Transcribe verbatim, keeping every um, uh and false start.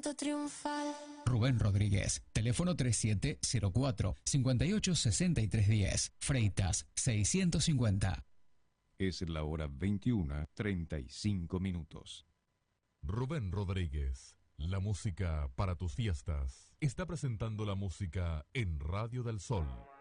canto triunfal. Rubén Rodríguez, teléfono treinta y siete cero cuatro, cincuenta y ocho sesenta y tres diez, Freitas seiscientos cincuenta. Es la hora veintiuna, treinta y cinco minutos. Rubén Rodríguez, la música para tus fiestas. Está presentando la música en Radio del Sol.